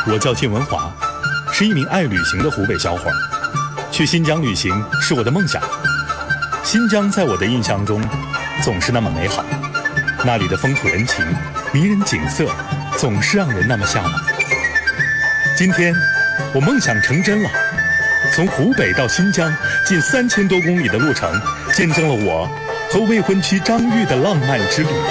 我叫靳文华，是一名爱旅行的湖北小伙儿。去新疆旅行是我的梦想。新疆在我的印象中总是那么美好，那里的风土人情、迷人景色总是让人那么向往。今天我梦想成真了，从湖北到新疆近3000多公里的路程，见证了我和未婚妻张玉的浪漫之旅。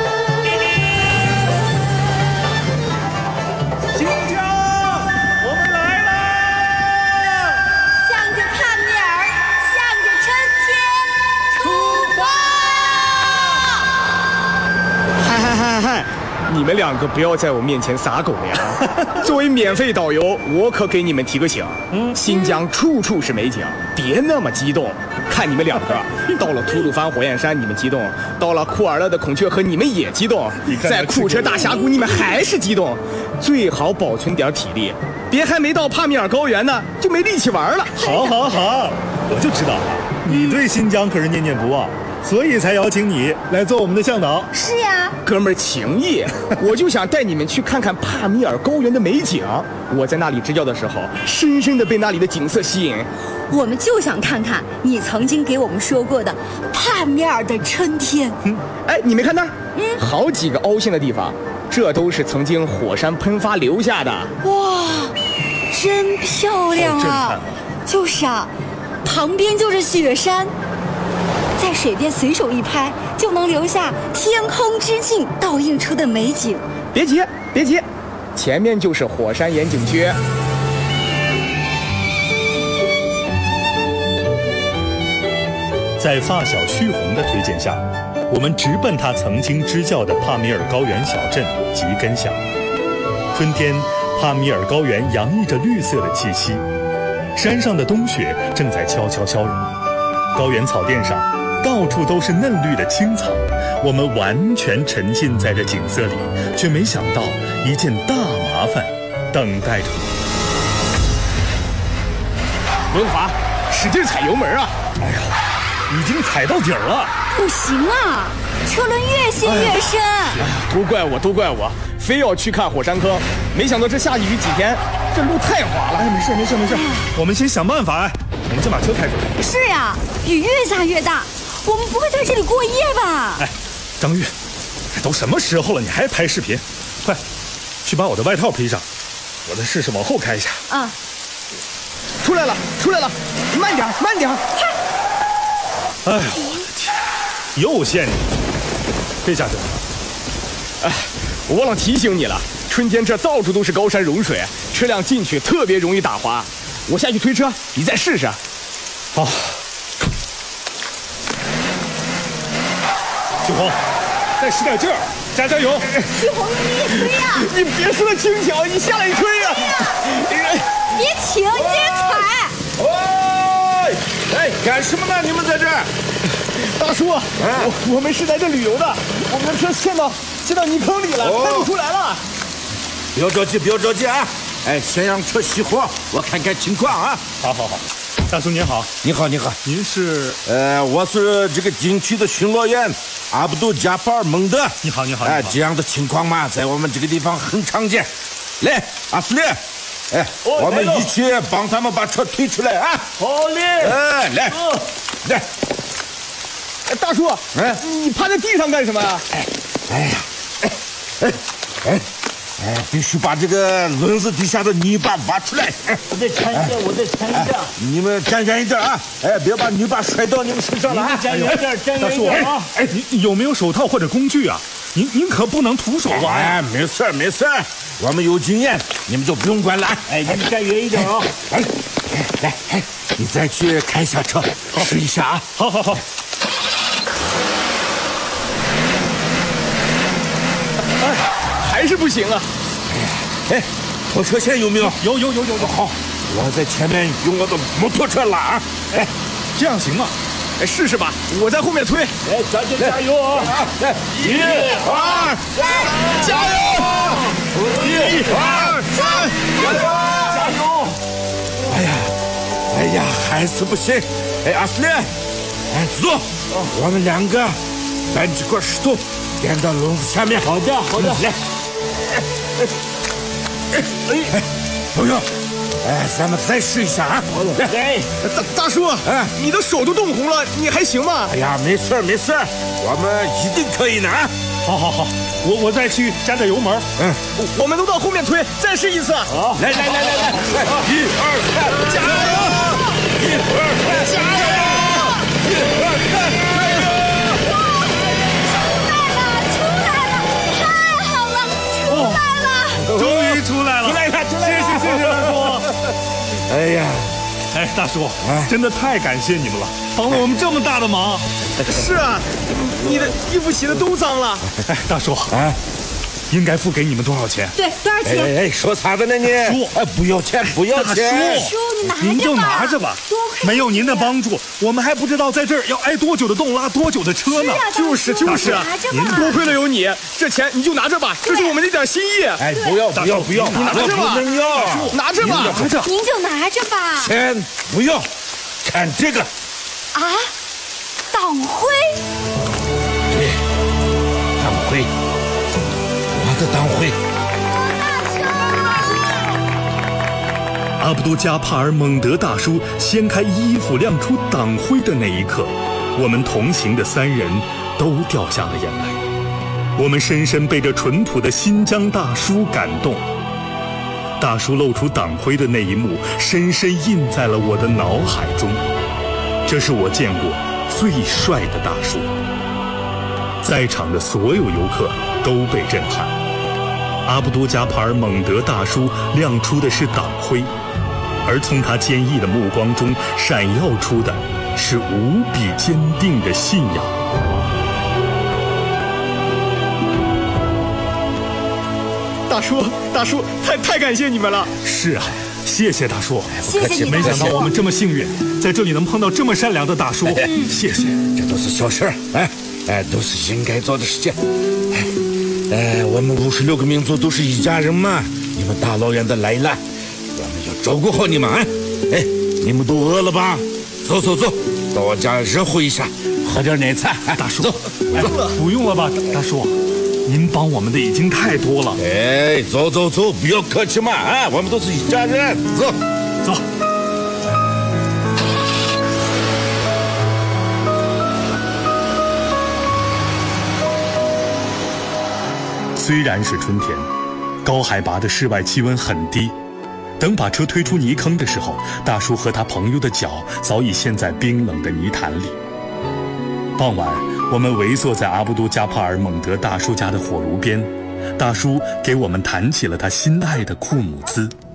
新疆，我们来啦！ 向着帕米尔，向着春天出发！ 嗨，你们两个不要在我面前撒狗粮。作为免费导游，我可给你们提个醒，新疆处处是美景，别那么激动。看你们两个，到了吐鲁番火焰山你们激动，到了库尔勒的孔雀河你们也激动，在库车大峡谷你们还是激动。最好保存点体力，别还没到帕米尔高原呢就没力气玩了。 好，我就知道你对新疆可是念念不忘，所以才邀请你来做我们的向导。 是呀， 哥们儿情谊，我就想带你们去看看帕米尔高原的美景。我在那里支教的时候，深深地被那里的景色吸引。 我们就想看看你曾经给我们说过的帕米尔的春天。 哎，你没看那儿？好几个凹陷的地方，这都是曾经火山喷发留下的。 哇，真漂亮啊！就是啊，旁边就是雪山，在水边随手一拍，就能留下天空之镜倒映出的美景。 别急，前面就是火山岩景区。 在发小旭红的推荐下，我们直奔他曾经支教的帕米尔高原小镇吉根乡。春天，帕米尔高原洋溢着绿色的气息，山上的冬雪正在悄悄消融，高原草甸上到处都是嫩绿的青草。我们完全沉浸在这景色里，却没想到一件大麻烦等待着我。 文华，使劲踩油门啊！ 哎呀，已经踩到底儿了。 不行啊，车轮越陷越深。 都怪我，非要去看火山坑，没想到这下雨几天，这路太滑了。 没事，我们先想办法。我们先把车开出来。 是呀，雨越下越大，我们不会在这里过夜吧？ 哎，张玉，都什么时候了，你还拍视频？快，去把我的外套披上，我再试试往后开一下。 啊， 出来了，慢点。 哎呦，我的天，又陷进去了，这下怎么了？ 哎，我忘了提醒你了，春天这到处都是高山融水，车辆进去特别容易打滑。我下去推车，你再试试。 好。旭红，再使点劲儿，加油！ 旭红，你也推呀！ 你别说那轻巧，你下来推呀！ 别停，接着踩！ 喂，哎，干什么呢？你们在这儿？ 大叔，我们是来这旅游的，我们的车陷到泥坑里了，开不出来了。 不要着急啊！哎，先让车熄火，我看看情况啊。 好，大叔您好。 你好， 您是？ 我是这个景区的巡逻员阿卜杜加巴尔蒙德。 你好。 哎，这样的情况嘛，在我们这个地方很常见。来，阿斯利，哎，我们一起帮他们把车推出来啊！ 好嘞！ 哎，来。 大叔，你趴在地上干什么啊？ 必须把这个轮子底下的泥巴挖出来。 我再缠一下。 你们站远一点啊！哎，别把泥巴摔到你们身上了啊！ 站远一点大叔，哎，你有没有手套或者工具啊？您可不能徒手挖呀！ 没事，我们有经验，你们就不用管了。 哎，你站远一点啊！ 来，你再去开一下车，试一下啊！ 好。 还是不行啊！ 哎，拖车线有没有？ 有。 好，我在前面用我的摩托车拉啊！哎， 这样行吗？ 哎，试试吧，我在后面推。 哎，加油啊！ 来，1、2、3， 加油！1、2、3， 加油！ 哎呀，还是不行！哎，阿斯利，哎，走，我们两个搬几块石头垫到轮子下面。 好的， 来。 不用，咱们再试一下啊！ 哎， 大叔，你的手都冻红了，你还行吗？ 哎呀，没事儿没事儿，我们一定可以的啊！ 好，我再去加点油门。 我们都到后面推，再试一次。 好， 来，1、2、3，加油！1、2、3，加油！1、2、3，加油！ 太好了，出来了！ 终于出来了，谢谢大叔。 哎呀， 大叔，真的太感谢你们了，帮了我们这么大的忙。 是啊，你的衣服洗的都脏了。 大叔应该付给你们多少钱？ 对，多少钱？ 说啥的呢你？不要钱，不要钱。 叔， 您就拿着吧。 多亏没有您的帮助，我们还不知道在这儿要挨多久的冻，拉多久的车呢。 就是， 您多亏了有你，这钱你就拿着吧，这是我们的一点心意。 不要， 你拿着吧，拿着吧， 您就拿着吧。 钱不要，看这个。 党徽。 对，党徽，我的党徽。 阿卜杜加帕尔蒙德大叔掀开衣服亮出党徽的那一刻，我们同行的3人都掉下了眼泪。我们深深被这淳朴的新疆大叔感动。大叔露出党徽的那一幕，深深印在了我的脑海中。这是我见过最帅的大叔。在场的所有游客都被震撼。阿卜杜加帕尔蒙德大叔亮出的是党徽，而从他坚毅的目光中闪耀出的是无比坚定的信仰。 大叔，太感谢你们了。 是啊，谢谢大叔。 谢谢你， 没想到我们这么幸运，在这里能碰到这么善良的大叔。谢谢。 这都是小事儿，都是应该做的事情。我们56个民族都是一家人嘛，你们大老远的来了，我们要照顾好你们啊！你们都饿了吧？走，到我家热乎一下，喝点奶茶。 大叔， 走， 不用了吧，大叔，您帮我们的已经太多了。 走，不要客气嘛，我们都是一家人，走。 虽然是春天，高海拔的室外气温很低。等把车推出泥坑的时候，大叔和他朋友的脚早已陷在冰冷的泥潭里。傍晚，我们围坐在阿卜杜加帕尔蒙德大叔家的火炉边，大叔给我们谈起了他心爱的库姆兹。